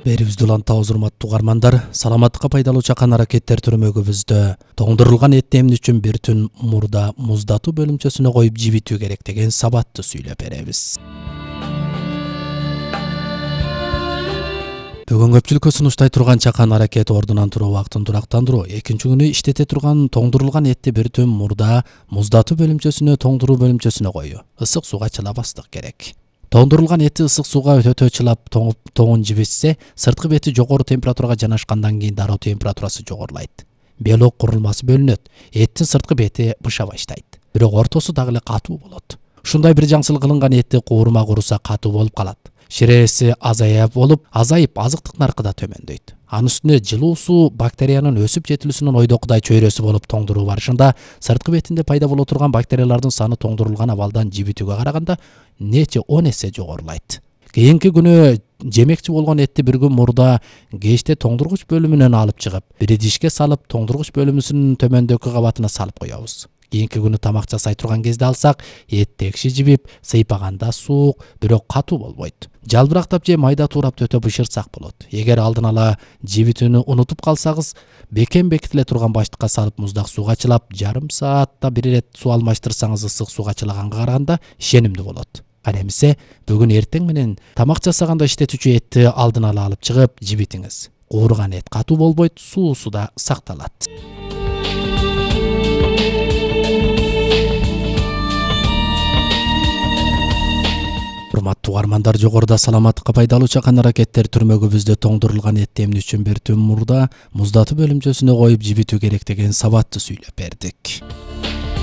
Берибизди улантабыз, урматтуу угармандар. Саламаттыкка пайдалуу чакан аракеттер түрмөгүбүздө тоңдурулган этти эмне үчүн бир түн мурда муздатуу бөлүмчөсүнө коюп жибитүү керек деген сабатты сүйлөп беребиз. Бүгүн көпчүлүккө сунуштай турган чакан аракет ордунан туруп убактын турактандыруу. Экинчи күнү иштете турган тоңдурулган этти бир түн мурда муздатуу бөлүмчөсүнө, тоңдуруу бөлүмчөсүнө коюу. Ысык сууга чылабастык керек. Тоңдурулган этти ысык сууга өтө чылап тоңун жибитсе, сырткы бети жогору температурага жанашкандан кийин дароо температурасы жогорулайт. Белок курулмасы бөлүнөт. Эттин сырткы бети быша баштайт. Бирок ортосу дагы эле катуу болот. Ушундай бир жаңсыл кылынган этти куурма куруса катуу болуп калат. Ширээси азайып азыктык наркы да төмөндөйт. Анын үстүнө жылуу суу бактериянын өсүп жетилүүсүнүн ойдокудай чөйрөсү болуп тоңдуруу барышында сырткы бетинде пайда боло турган бактериялардын саны тоңдурулган абалдан жибитүүгө караганда нече 10 эсе жогорулайт. Кийинки күнү жемекчи болгон этти бир күн мурда кечте тоңдургуч бөлүмүнөн алып чыгып, бир идишке салып, тоңдургуч бөлүмүнүн төмөндөгү кабатына салып коебуз. Кийинки күнү тамак жасай турган кезде алсак, эт текши жибип, сыйпаганда суук, бирок катуу болбойт. Жалбырактап же майда туурап төтө бышырсак болот. Эгер алдын ала жибитүүнү унутуп калсагыз, бекем бекитиле турган баштыкка салып муздак сууга чылап, жарым саатта бир ирет суу алмаштырсаңыз ысык сууга чылаганга караганда ишенимдүү болот. Ана эмесе бүгүн эртең менен тамак жасаганда иштетүүчү этти алдын ала алып чыгып жибитиңиз. Куурган эт катуу болбойт, суусу да сакталат. Урматтуу угармандар, жогоруда саламаттыкка пайдалуу чакан аракеттер түрмөгүбүздө тоңдурулган этти эмне үчүн бир түн мурда муздатуу бөлүмчөсүнө коюп жибитүү керек деген сабатты сүйлөп бердик.